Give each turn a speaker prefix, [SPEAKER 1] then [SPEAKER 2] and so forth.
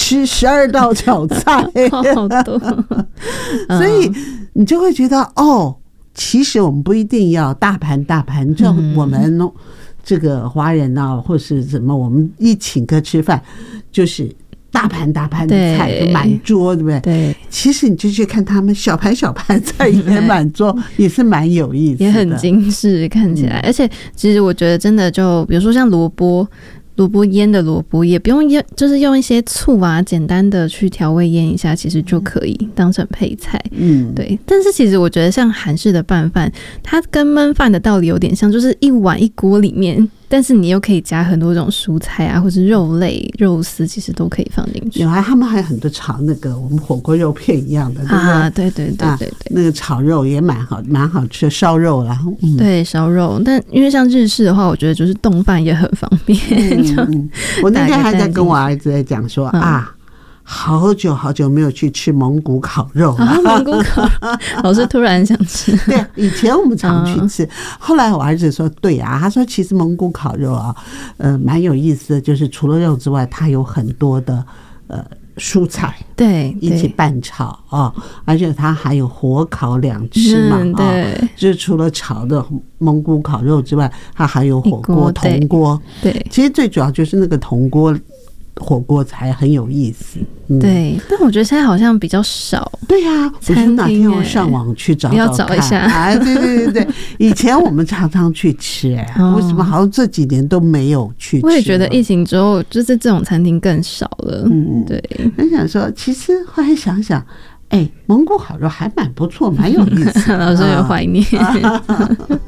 [SPEAKER 1] 吃12道炒菜，
[SPEAKER 2] 好多。
[SPEAKER 1] 所以你就会觉得哦，其实我们不一定要大盘，就我们这个华人啊，或是怎么，我们一请客吃饭就是大盘的菜就满桌，对不对？
[SPEAKER 2] 对，
[SPEAKER 1] 其实你就去看他们小盘菜也满桌，也是蛮有意思的，
[SPEAKER 2] 也很精致，看起来。而且其实我觉得真的就比如说像萝卜腌的萝卜，也不用腌，就是用一些醋啊，简单的去调味腌一下，其实就可以当成配菜。对。但是其实我觉得像韩式的拌饭，它跟焖饭的道理有点像，就是一碗一锅里面，但是你又可以加很多种蔬菜啊，或是肉类、肉丝，其实都可以放进去。
[SPEAKER 1] 有啊，他们还有很多炒那个我们火锅肉片一样的，
[SPEAKER 2] 对对，
[SPEAKER 1] 那个炒肉也蛮好吃的，烧肉啦。
[SPEAKER 2] 对，烧肉。但因为像日式的话，我觉得就是冻饭也很方便。
[SPEAKER 1] 我那天还在跟我儿子在讲说好久没有去吃蒙古烤肉了。
[SPEAKER 2] 蒙古烤肉，老师突然想吃。
[SPEAKER 1] 对，以前我们常去吃，后来我儿子说，对啊，他说其实蒙古烤肉啊，蛮有意思的，就是除了肉之外，它有很多的蔬菜，
[SPEAKER 2] 对，
[SPEAKER 1] 一起拌炒啊，而且它还有火烤两吃嘛，
[SPEAKER 2] 对，
[SPEAKER 1] 就是除了炒的蒙古烤肉之外，它还有火锅、铜锅，
[SPEAKER 2] 对，
[SPEAKER 1] 其实最主要就是那个铜锅火锅才很有意思。
[SPEAKER 2] 对，但我觉得现在好像比较少。
[SPEAKER 1] 对啊，我说哪天我上网去找
[SPEAKER 2] 一下。
[SPEAKER 1] 对，以前我们常常去吃，为什么好像这几年都没有去吃？
[SPEAKER 2] 我也觉得疫情之后，就是这种餐厅更少了。对。
[SPEAKER 1] 我想说，其实后来想想，蒙古烤肉还蛮不错，蛮有意思的。
[SPEAKER 2] 老师有怀念。